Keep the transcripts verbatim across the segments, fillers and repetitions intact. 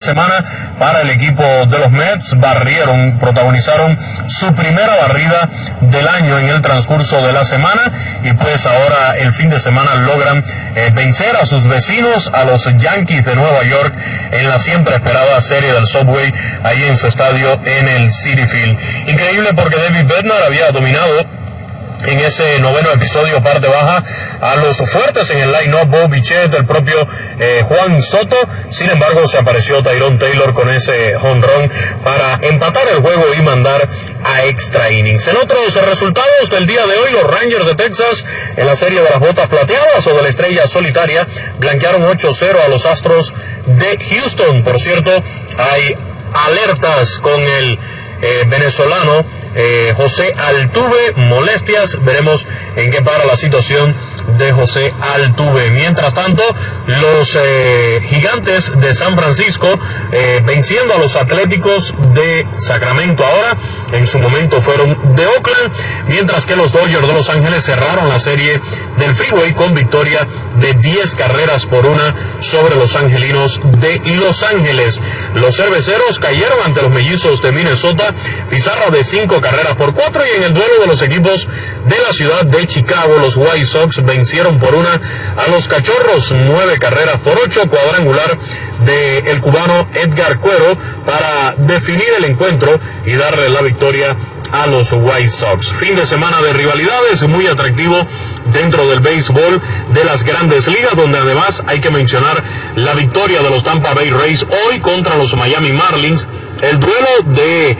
semana para el equipo de los Mets. Barrieron, protagonizaron su primera barrida del año en el transcurso de la semana, y pues ahora el fin de semana logran eh, vencer a sus vecinos, a los Yankees de Nueva York, en la siempre esperada serie del Subway, ahí en su estadio en el Citi Field. Increíble, porque David Bednar había dominado en ese noveno episodio parte baja a los fuertes en el line-up, Bo Bichette, el propio eh, Juan Soto. Sin embargo, se apareció Tyrone Taylor con ese jonrón para empatar el juego y mandar a extra innings. En otros resultados del día de hoy, los Rangers de Texas, en la serie de las botas plateadas o de la estrella solitaria, blanquearon ocho cero a los Astros de Houston. Por cierto, hay alertas con el eh, venezolano Eh, José Altuve, molestias. Veremos en qué para la situación de José Altuve. Mientras tanto, los eh, Gigantes de San Francisco eh, venciendo a los Atléticos de Sacramento ahora. En su momento fueron de Oakland, mientras que los Dodgers de Los Ángeles cerraron la serie del Freeway con victoria de diez carreras por una sobre los angelinos de Los Ángeles. Los cerveceros cayeron ante los mellizos de Minnesota, pizarra de cinco carreras por cuatro, y en el duelo de los equipos de la ciudad de Chicago, los White Sox vencieron por una a los Cachorros, nueve carreras por ocho, cuadrangular de el cubano Edgar Cuero para definir el encuentro y darle la victoria a los White Sox. Fin de semana de rivalidades muy atractivo dentro del béisbol de las Grandes Ligas, donde además hay que mencionar la victoria de los Tampa Bay Rays hoy contra los Miami Marlins. El duelo de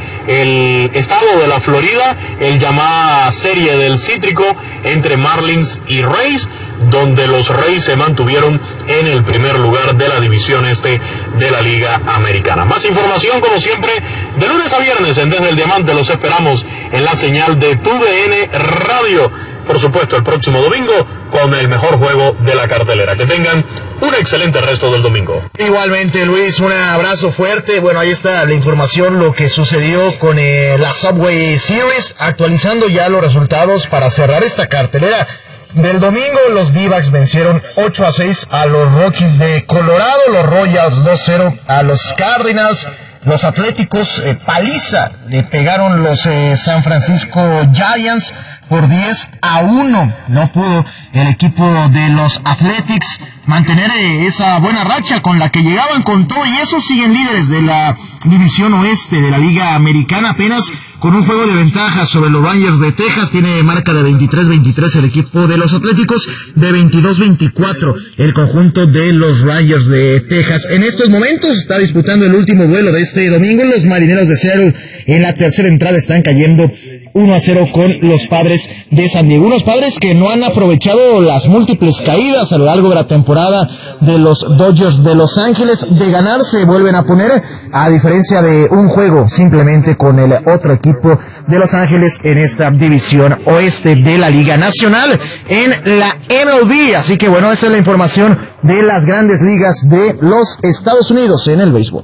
el estado de la Florida, el llamada serie del Cítrico entre Marlins y Rays, donde los Rays se mantuvieron en el primer lugar de la división este de la Liga Americana. Más información, como siempre, de lunes a viernes en Desde el Diamante. Los esperamos en la señal de Tu D N Radio. Por supuesto, el próximo domingo con el mejor juego de la cartelera. Que tengan un excelente resto del domingo. Igualmente, Luis, un abrazo fuerte. Bueno, ahí está la información, lo que sucedió con eh, la Subway Series, actualizando ya los resultados para cerrar esta cartelera del domingo. Los D-backs vencieron ocho a seis a los Rockies de Colorado, los Royals dos cero a los Cardinals. Los Atléticos, eh, paliza, le pegaron los eh, San Francisco Giants por diez a uno. No pudo el equipo de los Athletics mantener eh, esa buena racha con la que llegaban con todo, y eso siguen líderes de la división oeste de la Liga Americana, apenas con un juego de ventaja sobre los Rangers de Texas. Tiene marca de veintitrés veintitrés el equipo de los Atléticos, de veintidós veinticuatro el conjunto de los Rangers de Texas. En estos momentos está disputando el último duelo de este domingo. Los Marineros de Seattle en la tercera entrada están cayendo uno a cero con los Padres de San Diego. Unos Padres que no han aprovechado las múltiples caídas a lo largo de la temporada de los Dodgers de Los Ángeles. De ganar se vuelven a poner, a diferencia de un juego simplemente con el otro equipo de Los Ángeles en esta división oeste de la Liga Nacional en la M L B. Así que bueno, esa es la información de las Grandes Ligas de los Estados Unidos en el béisbol.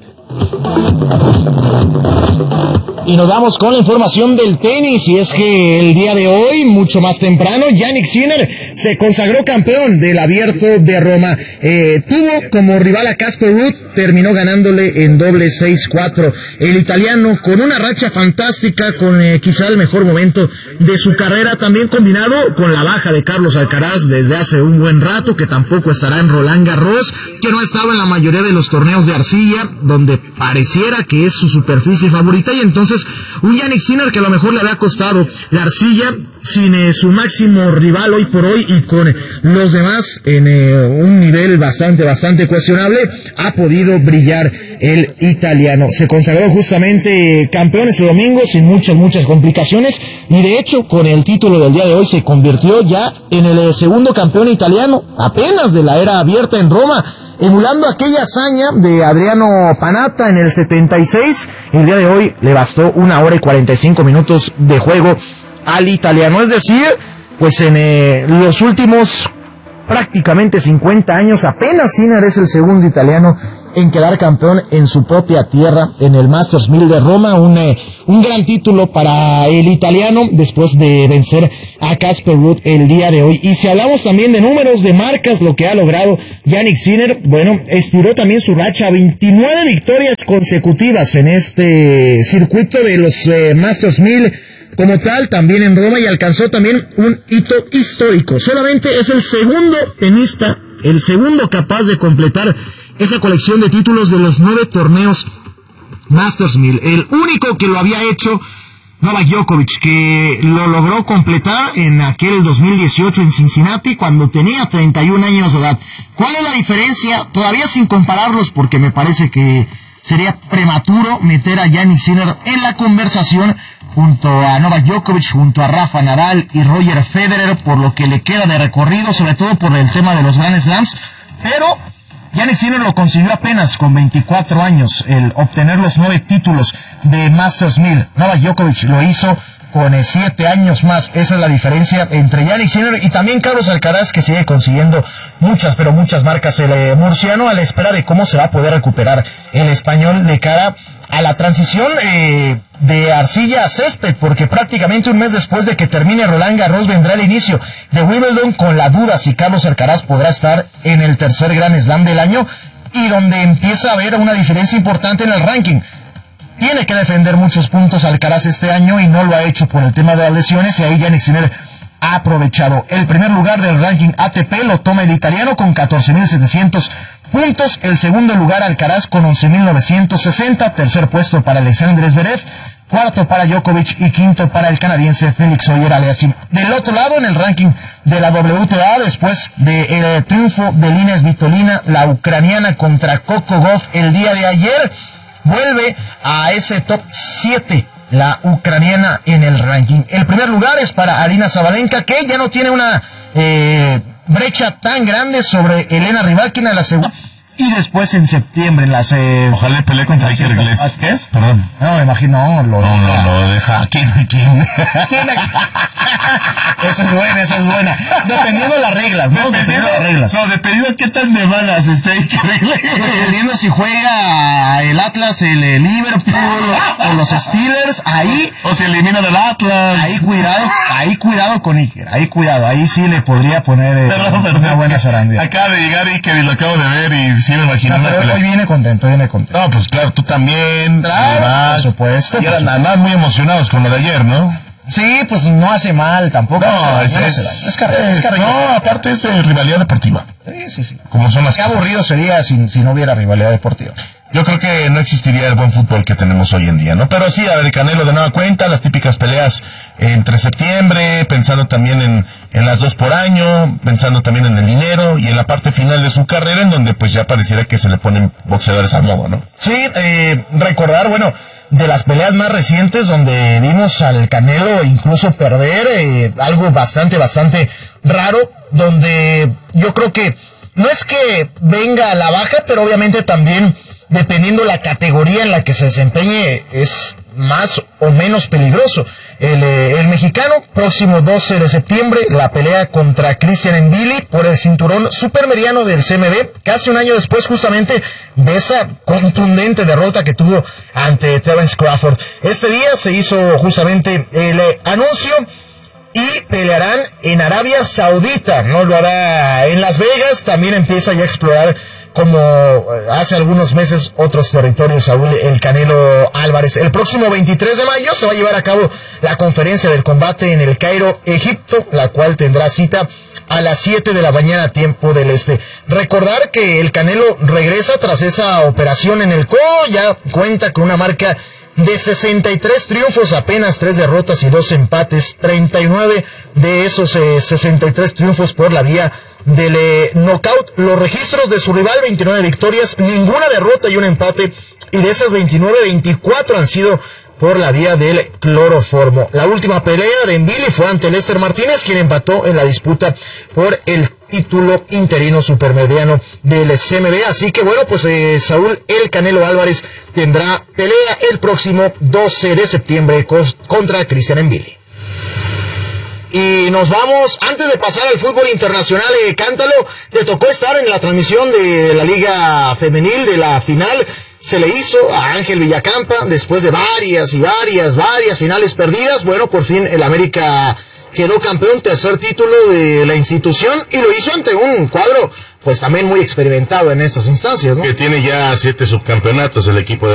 Y nos vamos con la información del tenis, y es que el día de hoy, mucho más temprano, Jannik Sinner se consagró campeón del Abierto de Roma. Eh, tuvo como rival a Casper Ruud, terminó ganándole en doble seis cuatro. El italiano con una racha fantástica, con eh, quizá el mejor momento de su carrera, también combinado con la baja de Carlos Alcaraz desde hace un buen rato, que tampoco estará en Roland Garros, que no ha estado en la mayoría de los torneos de arcilla, donde pareciera que es su superficie favorita, y entonces un Jannik Sinner que a lo mejor le había costado la arcilla, sin eh, su máximo rival hoy por hoy y con eh, los demás en eh, un nivel bastante, bastante cuestionable, ha podido brillar el italiano. Se consagró justamente eh, campeón ese domingo sin muchas, muchas complicaciones, y de hecho con el título del día de hoy se convirtió ya en el eh, segundo campeón italiano apenas de la era abierta en Roma, emulando aquella hazaña de Adriano Panatta en el setenta y seis. El día de hoy le bastó una hora y cuarenta y cinco minutos de juego al italiano. Es decir, pues en eh, los últimos prácticamente cincuenta años, apenas Sinner es el segundo italiano en quedar campeón en su propia tierra, en el Masters mil de Roma, un, eh, un gran título para el italiano después de vencer a Casper Ruud el día de hoy. Y si hablamos también de números, de marcas, lo que ha logrado Jannik Sinner, bueno, estiró también su racha, veintinueve victorias consecutivas en este circuito de los eh, Masters mil como tal, también en Roma, y alcanzó también un hito histórico. Solamente es el segundo tenista, el segundo capaz de completar esa colección de títulos de los nueve torneos Masters mil. El único que lo había hecho, Novak Djokovic, que lo logró completar en aquel dos mil dieciocho en Cincinnati cuando tenía treinta y un años de edad. ¿Cuál es la diferencia? Todavía sin compararlos, porque me parece que sería prematuro meter a Jannik Sinner en la conversación junto a Novak Djokovic, junto a Rafa Nadal y Roger Federer, por lo que le queda de recorrido, sobre todo por el tema de los Grand Slams, pero Jannik Sinner lo consiguió apenas con veinticuatro años, el obtener los nueve títulos de Masters mil. Novak Djokovic lo hizo con siete años más. Esa es la diferencia entre Jannik Sinner y también Carlos Alcaraz, que sigue consiguiendo muchas, pero muchas marcas. El eh, murciano, a la espera de cómo se va a poder recuperar el español de cara a la transición eh, de arcilla a césped, porque prácticamente un mes después de que termine Roland Garros vendrá el inicio de Wimbledon, con la duda si Carlos Alcaraz podrá estar en el tercer Grand Slam del año, y donde empieza a haber una diferencia importante en el ranking. Tiene que defender muchos puntos Alcaraz este año y no lo ha hecho por el tema de las lesiones, y ahí Jannik Sinner ha aprovechado. El primer lugar del ranking A T P lo toma el italiano con catorce mil setecientos puntos, el segundo lugar Alcaraz con once mil novecientos sesenta, tercer puesto para Alexander Zverev, cuarto para Djokovic y quinto para el canadiense Félix Auger-Aliassime. Del otro lado, en el ranking de la W T A, después del triunfo de Lina Svitolina, la ucraniana, contra Coco Gauff el día de ayer, vuelve a ese top siete la ucraniana en el ranking. El primer lugar es para Aryna Sabalenka, que ya no tiene una eh, brecha tan grande sobre Elena Rybakina en la segunda. Y después en septiembre en las... Eh, Ojalá pelee contra Iker Iglesias. ¿Qué es? Perdón. No, me imagino. Lo no, no, lo deja. ¿Quién? ¿Quién? ¿Quién? Esa es buena, esa es buena. Dependiendo de las reglas, ¿no? Dependiendo de las reglas. No, dependiendo de qué tan de malas esté Iker Iglesias. Dependiendo si juega el Atlas, el, el Liverpool o los Steelers, ahí... O si elimina del Atlas. Ahí cuidado, ahí cuidado con Iker, ahí cuidado. Ahí sí le podría poner eh, perdón, perdón, una buena zarandía. Acaba de llegar Iker y lo acabo de ver y sí me imagino. No, pero hoy viene contento, viene contento. No, pues claro, tú también. Claro, por supuesto. Y eran además muy emocionados con lo de ayer, ¿no? Sí, pues no hace mal tampoco. No, es, no es, es, es, carrera, es, es carrera. No, aparte es eh, rivalidad deportiva. Sí, sí, sí. Como son las Qué aburrido sería si, si no hubiera rivalidad deportiva. Yo creo que no existiría el buen fútbol que tenemos hoy en día, ¿no? Pero sí, a ver, Canelo de nueva cuenta, las típicas peleas entre septiembre, pensando también en, en las dos por año, pensando también en el dinero y en la parte final de su carrera, en donde pues ya pareciera que se le ponen boxeadores al modo, ¿no? Sí, eh, recordar, bueno, de las peleas más recientes donde vimos al Canelo incluso perder, eh, algo bastante, bastante raro, donde yo creo que no es que venga a la baja, pero obviamente también dependiendo la categoría en la que se desempeñe es más o menos peligroso. El, eh, el mexicano, próximo doce de septiembre, la pelea contra Christian Mbili por el cinturón supermediano del C M B, casi un año después justamente de esa contundente derrota que tuvo ante Terence Crawford. Este día se hizo justamente el eh, anuncio y pelearán en Arabia Saudita, no lo hará en Las Vegas, también empieza ya a explorar como hace algunos meses otros territorios, Saúl el Canelo Álvarez. El próximo veintitrés de mayo se va a llevar a cabo la conferencia del combate en el Cairo, Egipto, la cual tendrá cita a las siete de la mañana, tiempo del este. Recordar que el Canelo regresa tras esa operación en el codo, ya cuenta con una marca de sesenta y tres triunfos, apenas tres derrotas y dos empates, treinta y nueve de esos eh, sesenta y tres triunfos por la vía del eh, knockout. Los registros de su rival, veintinueve victorias, ninguna derrota y un empate, y de esas veintinueve, veinticuatro han sido por la vía del cloroformo. La última pelea de Mbili fue ante Lester Martínez, quien empató en la disputa por el título interino supermediano del C M B. Así que bueno, pues eh, Saúl el Canelo Álvarez tendrá pelea el próximo doce de septiembre contra Christian Mbili. Y nos vamos, antes de pasar al fútbol internacional, eh, Cántalo, te tocó estar en la transmisión de la Liga Femenil, de la final. Se le hizo a Ángel Villacampa, después de varias y varias, varias finales perdidas. Bueno, por fin el América quedó campeón, tercer título de la institución, y lo hizo ante un cuadro, pues también muy experimentado en estas instancias, ¿no? Que tiene ya siete subcampeonatos el equipo de